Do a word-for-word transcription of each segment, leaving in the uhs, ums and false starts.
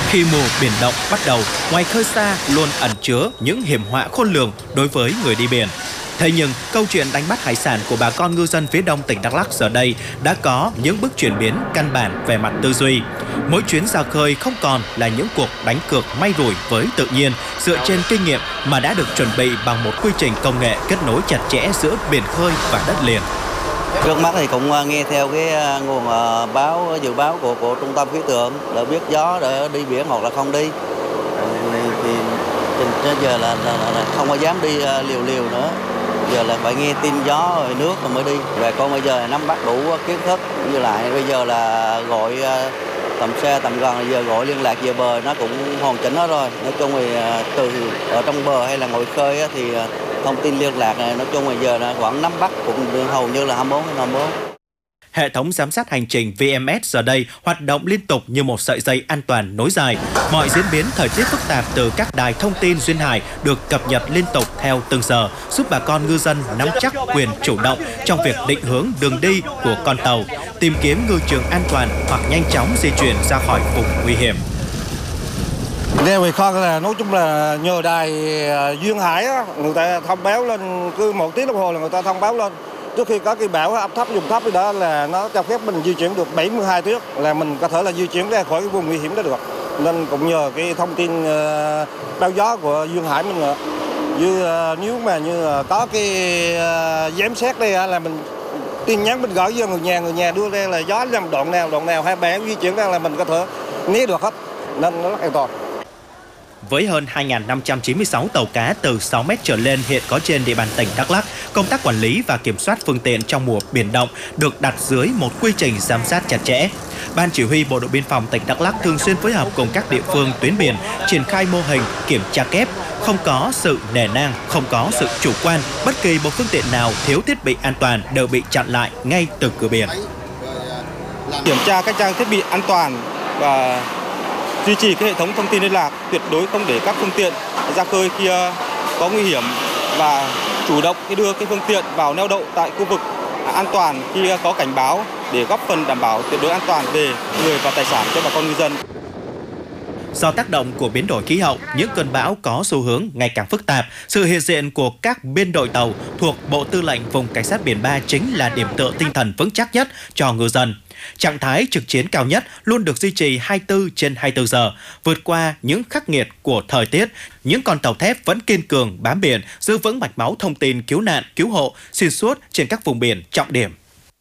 Khi mùa biển động bắt đầu, ngoài khơi xa luôn ẩn chứa những hiểm họa khôn lường đối với người đi biển. Thế nhưng, câu chuyện đánh bắt hải sản của bà con ngư dân phía đông tỉnh Đắk Lắk giờ đây đã có những bước chuyển biến căn bản về mặt tư duy. Mỗi chuyến ra khơi không còn là những cuộc đánh cược may rủi với tự nhiên dựa trên kinh nghiệm mà đã được chuẩn bị bằng một quy trình công nghệ kết nối chặt chẽ giữa biển khơi và đất liền. Trước mắt thì cũng nghe theo cái nguồn báo dự báo của của trung tâm khí tượng để biết gió để đi biển hoặc là không đi. Thì đến giờ là, là, là không có dám đi liều liều nữa. Giờ là phải nghe tin gió rồi nước rồi mới đi. Và con bây giờ nắm bắt đủ kiến thức như lại bây giờ là gọi tầm xa tầm gần, giờ gọi liên lạc về bờ nó cũng hoàn chỉnh hết rồi. Nói chung thì từ ở trong bờ hay là ngoài khơi thì thông tin liên lạc này nói chung là giờ là vẫn nắm bắt cũng hầu như là hai mươi bốn trên hai mươi bốn. Hệ thống giám sát hành trình vê em ét giờ đây hoạt động liên tục như một sợi dây an toàn nối dài. Mọi diễn biến thời tiết phức tạp từ các đài thông tin duyên hải được cập nhật liên tục theo từng giờ, giúp bà con ngư dân nắm chắc quyền chủ động trong việc định hướng đường đi của con tàu, tìm kiếm ngư trường an toàn hoặc nhanh chóng di chuyển ra khỏi vùng nguy hiểm. Đeo về kho là nói chung là nhờ đài duyên hải á, người ta thông báo lên cứ một tiếng đồng hồ là người ta thông báo lên. Trước khi có cái bão áp thấp vùng thấp đó là nó cho phép mình di chuyển được bảy mươi hai tiếng là mình có thể là di chuyển ra khỏi cái vùng nguy hiểm đó được. Nên cũng nhờ cái thông tin uh, báo gió của duyên hải mình nữa. Như uh, nếu mà như uh, có cái uh, giám sát đây là mình tin nhắn mình gửi cho người nhà, người nhà đưa ra là gió nằm đoạn nào đoạn nào hai bão di chuyển ra là mình có thể né được hết. Nên nó rất an toàn. Với hơn hai nghìn năm trăm chín mươi sáu tàu cá từ sáu mét trở lên hiện có trên địa bàn tỉnh Đắk Lắk, công tác quản lý và kiểm soát phương tiện trong mùa biển động được đặt dưới một quy trình giám sát chặt chẽ. Ban chỉ huy Bộ đội Biên phòng tỉnh Đắk Lắk thường xuyên phối hợp cùng các địa phương tuyến biển triển khai mô hình kiểm tra kép, không có sự nể nang, không có sự chủ quan, bất kỳ một phương tiện nào thiếu thiết bị an toàn đều bị chặn lại ngay từ cửa biển. Kiểm tra các trang thiết bị an toàn và duy trì cái hệ thống thông tin liên lạc, tuyệt đối không để các phương tiện ra khơi khi có nguy hiểm và chủ động đưa cái phương tiện vào neo đậu tại khu vực an toàn khi có cảnh báo để góp phần đảm bảo tuyệt đối an toàn về người và tài sản cho bà con ngư dân. Do tác động của biến đổi khí hậu, những cơn bão có xu hướng ngày càng phức tạp. Sự hiện diện của các biên đội tàu thuộc Bộ Tư lệnh Vùng Cảnh sát Biển ba chính là điểm tựa tinh thần vững chắc nhất cho ngư dân. Trạng thái trực chiến cao nhất luôn được duy trì hai mươi tư trên hai mươi tư giờ. Vượt qua những khắc nghiệt của thời tiết, những con tàu thép vẫn kiên cường bám biển, giữ vững mạch máu thông tin cứu nạn, cứu hộ xuyên suốt trên các vùng biển trọng điểm.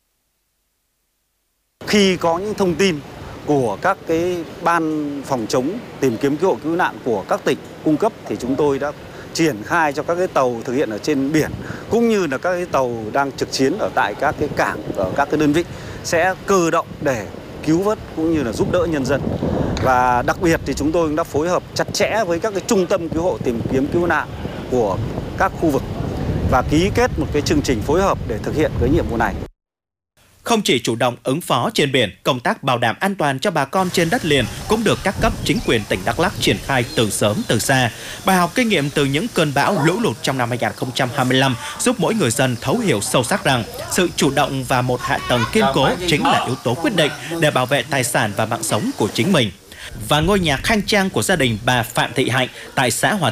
Khi có những thông tin của các cái ban phòng chống tìm kiếm cứu hộ cứu nạn của các tỉnh cung cấp thì chúng tôi đã triển khai cho các cái tàu thực hiện ở trên biển cũng như là các cái tàu đang trực chiến ở tại các cái cảng, ở các cái đơn vị sẽ cơ động để cứu vớt cũng như là giúp đỡ nhân dân. Và đặc biệt thì chúng tôi cũng đã phối hợp chặt chẽ với các cái trung tâm cứu hộ tìm kiếm cứu nạn của các khu vực và ký kết một cái chương trình phối hợp để thực hiện cái nhiệm vụ này. Không chỉ chủ động ứng phó trên biển, công tác bảo đảm an toàn cho bà con trên đất liền cũng được các cấp chính quyền tỉnh Đắk Lắk triển khai từ sớm từ xa. Bài học kinh nghiệm từ những cơn bão lũ lụt trong năm hai nghìn không trăm hai mươi lăm giúp mỗi người dân thấu hiểu sâu sắc rằng sự chủ động và một hạ tầng kiên cố chính là yếu tố quyết định để bảo vệ tài sản và mạng sống của chính mình. Và ngôi nhà khang trang của gia đình bà Phạm Thị Hạnh tại xã Hòa